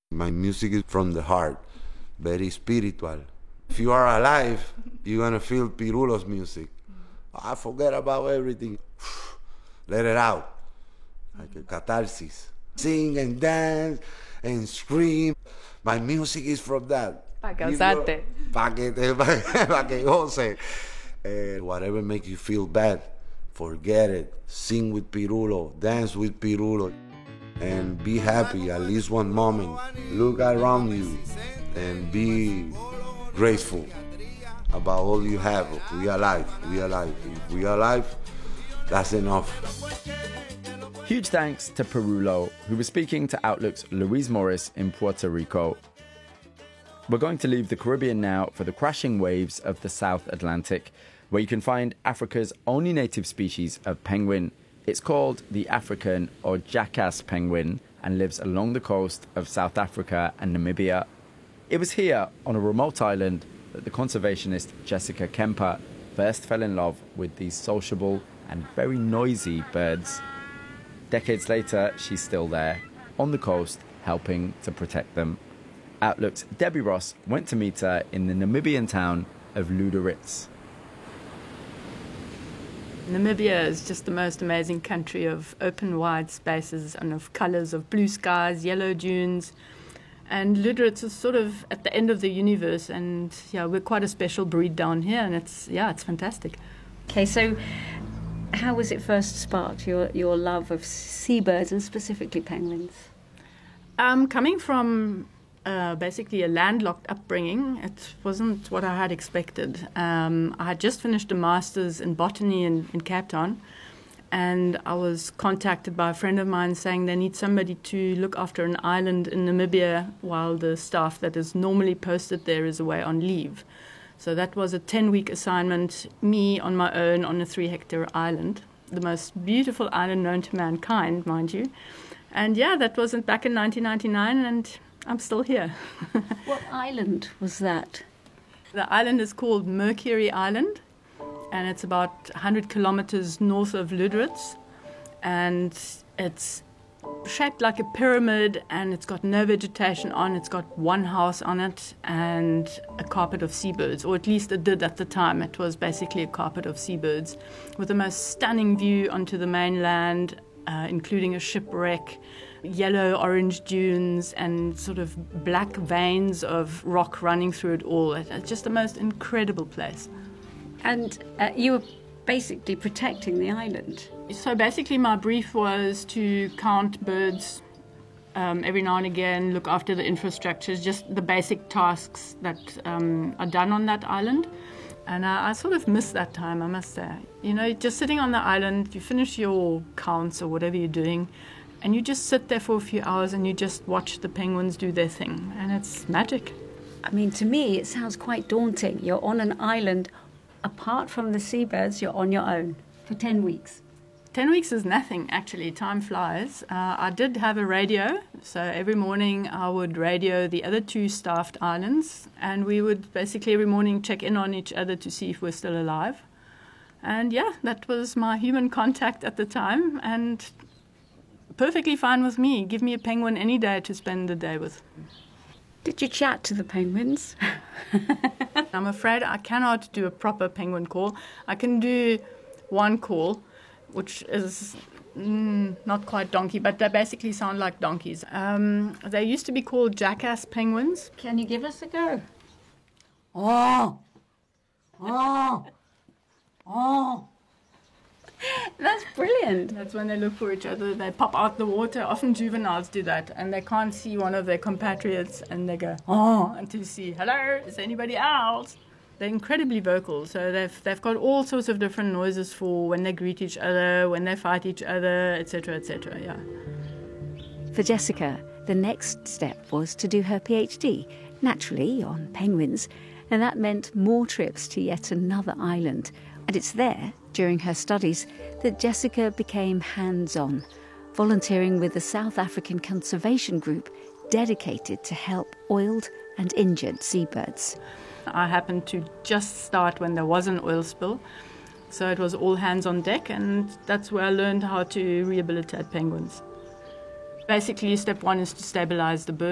My music is from the heart, very spiritual. If you are alive, you're gonna feel Pirulo's music. I forget about everything. Let it out, like a catharsis. Sing and dance and scream. My music is from that. Pa' causarte. Pa' que goce. Whatever makes you feel bad, forget it. Sing with Pirulo, dance with Pirulo, and be happy at least one moment. Look around you and be grateful about all you have. We are alive. If we are alive, that's enough. Huge thanks to Pirulo, who was speaking to Outlook's Louise Morris in Puerto Rico. We're going to leave the Caribbean now for the crashing waves of the South Atlantic, where you can find Africa's only native species of penguin. It's called the African or jackass penguin and lives along the coast of South Africa and Namibia. It was here, on a remote island, that the conservationist Jessica Kemper first fell in love with these sociable and very noisy birds. Decades later, she's still there, on the coast, helping to protect them. Outlook's Debbie Ross went to meet her in the Namibian town of Luderitz. Namibia is just the most amazing country of open, wide spaces and of colours of blue skies, yellow dunes. And Luderitz is sort of at the end of the universe, and yeah, we're quite a special breed down here, and it's fantastic. Okay, so how was it first sparked, your love of seabirds and specifically penguins? Coming from basically a landlocked upbringing, it wasn't what I had expected. I had just finished a master's in botany in Cape Town, and I was contacted by a friend of mine saying they need somebody to look after an island in Namibia while the staff that is normally posted there is away on leave. So that was a 10-week assignment, me on my own on a 3-hectare island, the most beautiful island known to mankind, mind you. And yeah, that was back in 1999, and I'm still here. What island was that? The island is called Mercury Island, and it's about 100 kilometers north of Luderitz, and it's shaped like a pyramid, and it's got no vegetation on. It's got one house on it and a carpet of seabirds, or at least it did at the time. It was basically a carpet of seabirds with the most stunning view onto the mainland, including a shipwreck, yellow-orange dunes, and sort of black veins of rock running through it all. It's just the most incredible place. And you were basically protecting the island. So basically my brief was to count birds every now and again, look after the infrastructures, just the basic tasks that are done on that island. And I sort of missed that time, I must say. You know, just sitting on the island, you finish your counts or whatever you're doing, and you just sit there for a few hours and you just watch the penguins do their thing. And it's magic. I mean, to me, it sounds quite daunting. You're on an island. Apart from the seabirds, you're on your own for 10 weeks. 10 weeks is nothing, actually. Time flies. I did have a radio, so every morning I would radio the other 2 staffed islands, and we would basically every morning check in on each other to see if we're still alive. And yeah, that was my human contact at the time, and perfectly fine with me. Give me a penguin any day to spend the day with. Did you chat to the penguins? I'm afraid I cannot do a proper penguin call. I can do one call, which is not quite donkey, but they basically sound like donkeys. They used to be called jackass penguins. Can you give us a go? Oh! Oh! Oh! That's brilliant. That's when they look for each other. They pop out the water. Often juveniles do that, and they can't see one of their compatriots, and they go, oh, and to see, hello, is there anybody else? They're incredibly vocal, so they've got all sorts of different noises for when they greet each other, when they fight each other, etc., etc., yeah. For Jessica, the next step was to do her PhD, naturally on penguins, and that meant more trips to yet another island. And it's there, during her studies, that Jessica became hands-on, volunteering with the South African Conservation Group dedicated to help oiled and injured seabirds. I happened to just start when there was an oil spill, so it was all hands on deck, and that's where I learned how to rehabilitate penguins. Basically, step 1 is to stabilize the bird.